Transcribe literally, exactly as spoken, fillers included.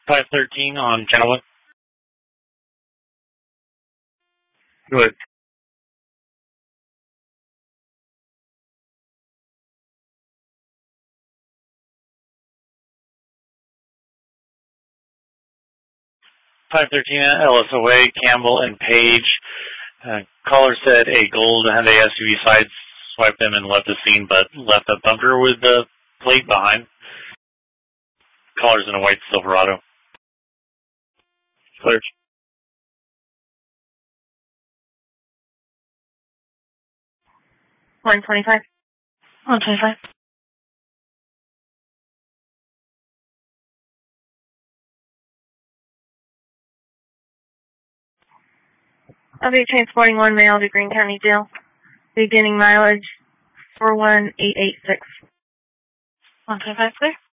five thirteen on channel one. Good. five thirteen Ellis Away, Campbell and Page. Uh, caller said a gold Hyundai S U V side swiped them and left the scene, but left a bumper with the plate behind. Caller's in a white Silverado. Clear. one twenty-five. one twenty-five. I'll be transporting one male to Greene County Jail. Beginning mileage four one eight eight six. one twenty-five, clear.